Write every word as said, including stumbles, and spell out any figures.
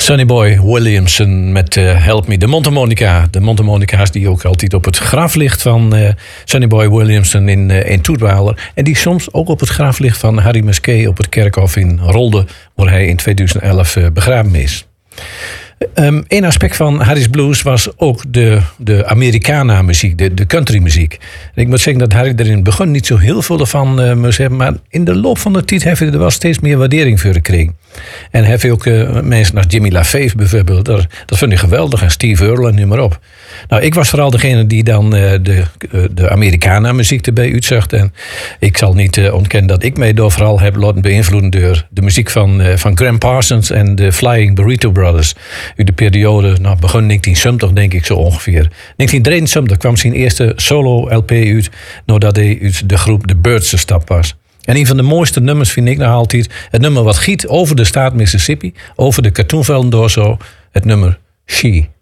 Sonny Boy Williamson met uh, Help Me. De mondharmonica. De mondharmonica's die ook altijd op het graf ligt van uh, Sonny Boy Williamson in, uh, in Toetwaler. En die soms ook op het graf ligt van Harry Musquet op het kerkhof in Rolde, waar hij in tweeduizend elf uh, begraven is. Um, een aspect van Harry's Blues was ook de, de Americana-muziek, de, de country-muziek. En ik moet zeggen dat Harry er in het begin niet zo heel veel van uh, moest hebben, maar in de loop van de tijd heeft hij er wel steeds meer waardering voor gekregen. En heeft hij ook uh, mensen als Jimmy LaFave bijvoorbeeld, dat, dat vind ik geweldig, en Steve Earle en noem maar op. Nou, ik was vooral degene die dan uh, de, uh, de Americana-muziek erbij uitzocht. En ik zal niet uh, ontkennen dat ik mij door vooral heb laten beïnvloeden door de muziek van, uh, van Gram Parsons en de Flying Burrito Brothers. Uit de periode, nou, begin negentien zeventig denk ik zo ongeveer. negentien drieënzeventig kwam zijn eerste solo-L P uit, nadat hij uit de groep The Byrds gestapt was. En een van de mooiste nummers vind ik nog altijd het nummer wat giet over de staat Mississippi, over de katoenvelden door zo, het nummer She.